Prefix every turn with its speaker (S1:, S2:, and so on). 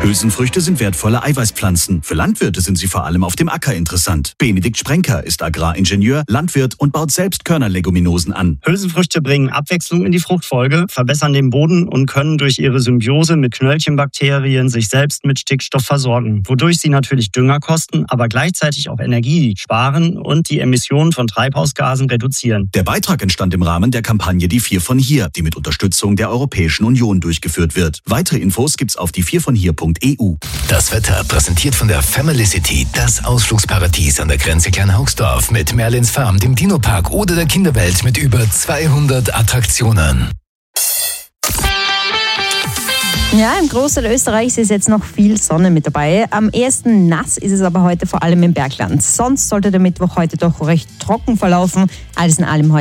S1: Hülsenfrüchte sind wertvolle Eiweißpflanzen. Für Landwirte sind sie vor allem auf dem Acker interessant. Benedikt Sprenker ist Agraringenieur, Landwirt und baut selbst Körnerleguminosen an.
S2: Hülsenfrüchte bringen Abwechslung in die Fruchtfolge, verbessern den Boden und können durch ihre Symbiose mit Knöllchenbakterien sich selbst mit Stickstoff versorgen, wodurch sie natürlich Dünger kosten, aber gleichzeitig auch Energie sparen und die Emissionen von Treibhausgasen reduzieren.
S1: Der Beitrag entstand im Rahmen der Kampagne Die 4 von hier, die mit Unterstützung der Europäischen Union durchgeführt wird. Weitere Infos gibt's auf die4vonhier.eu.
S3: Das Wetter präsentiert von der Family City, das Ausflugsparadies an der Grenze Kleinhaugsdorf mit Merlins Farm, dem Dino-Park oder der Kinderwelt mit über 200 Attraktionen.
S4: Ja, im Großteil Österreichs ist jetzt noch viel Sonne mit dabei. Am ehesten nass ist es aber heute vor allem im Bergland. Sonst sollte der Mittwoch heute doch recht trocken verlaufen. Alles in allem heute